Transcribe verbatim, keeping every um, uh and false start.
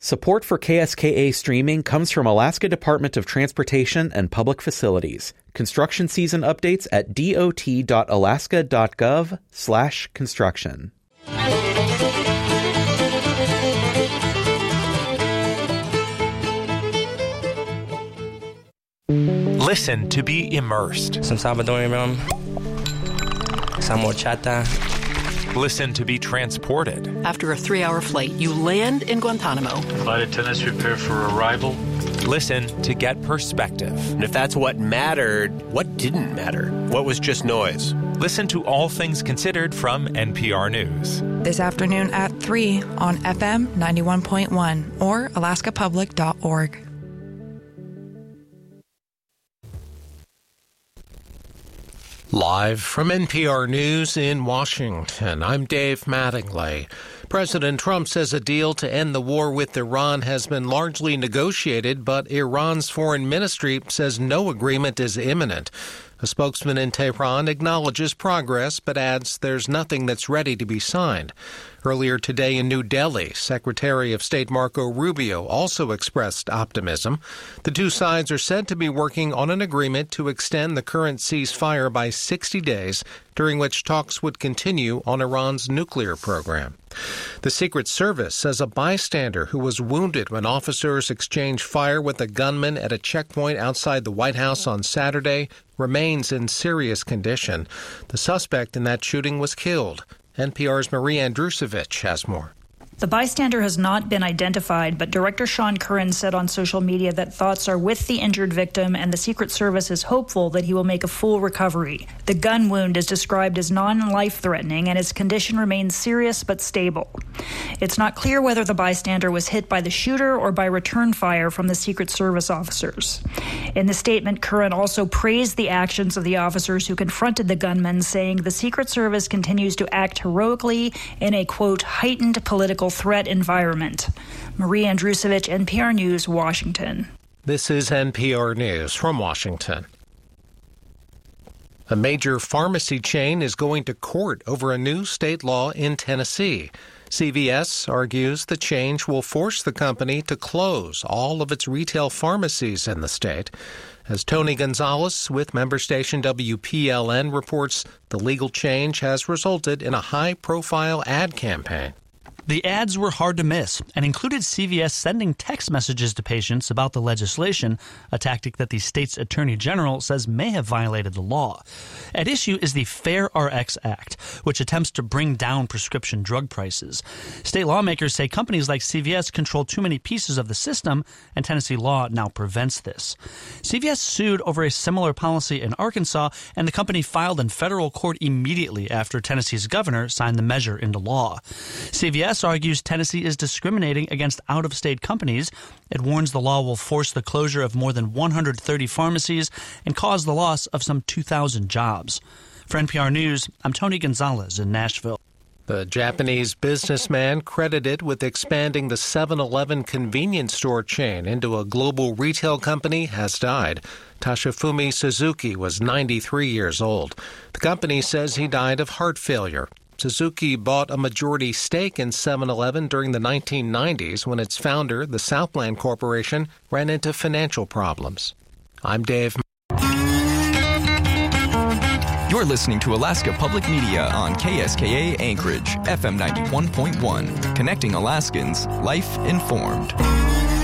Support for K S K A streaming comes from Alaska Department of Transportation and Public Facilities. Construction season updates at dot.alaska.gov slash construction. Listen to be immersed. Some Salvadorian rum, some horchata. Listen to be transported. After a three-hour flight, you land in Guantanamo. Flight attendants prepare for arrival. Listen to get perspective. And if that's what mattered, what didn't matter? What was just noise? Listen to All Things Considered from N P R News. This afternoon at three on F M ninety-one point one or alaska public dot org. Live from N P R News in Washington, I'm Dave Mattingly. President Trump says a deal to end the war with Iran has been largely negotiated, but Iran's foreign ministry says no agreement is imminent. A spokesman in Tehran acknowledges progress, but adds there's nothing that's ready to be signed. Earlier today in New Delhi, Secretary of State Marco Rubio also expressed optimism. The two sides are said to be working on an agreement to extend the current ceasefire by sixty days, during which talks would continue on Iran's nuclear program. The Secret Service says a bystander who was wounded when officers exchanged fire with a gunman at a checkpoint outside the White House on Saturday remains in serious condition. The suspect in that shooting was killed. N P R's Marie Andrusevich has more. The bystander has not been identified, but Director Sean Curran said on social media that thoughts are with the injured victim and the Secret Service is hopeful that he will make a full recovery. The gun wound is described as non-life-threatening and his condition remains serious but stable. It's not clear whether the bystander was hit by the shooter or by return fire from the Secret Service officers. In the statement, Curran also praised the actions of the officers who confronted the gunman, saying the Secret Service continues to act heroically in a, quote, heightened political threat environment. Marie Andrusevich, N P R News, Washington. This is N P R News from Washington. A major pharmacy chain is going to court over a new state law in Tennessee. C V S argues the change will force the company to close all of its retail pharmacies in the state. As Tony Gonzalez with member station W P L N reports, the legal change has resulted in a high-profile ad campaign. The ads were hard to miss and included C V S sending text messages to patients about the legislation, a tactic that the state's attorney general says may have violated the law. At issue is the Fair R X Act, which attempts to bring down prescription drug prices. State lawmakers say companies like C V S control too many pieces of the system, and Tennessee law now prevents this. C V S sued over a similar policy in Arkansas, and the company filed in federal court immediately after Tennessee's governor signed the measure into law. C V S argues Tennessee is discriminating against out-of-state companies. It warns the law will force the closure of more than one hundred thirty pharmacies and cause the loss of some two thousand jobs. For N P R News, I'm Tony Gonzalez in Nashville. The Japanese businessman credited with expanding the seven eleven convenience store chain into a global retail company has died. Toshifumi Suzuki was ninety-three years old. The company says he died of heart failure. Suzuki bought a majority stake in seven eleven during the nineteen nineties when its founder, the Southland Corporation, ran into financial problems. I'm Dave. You're listening to Alaska Public Media on K S K A Anchorage, F M ninety-one point one, connecting Alaskans, life informed.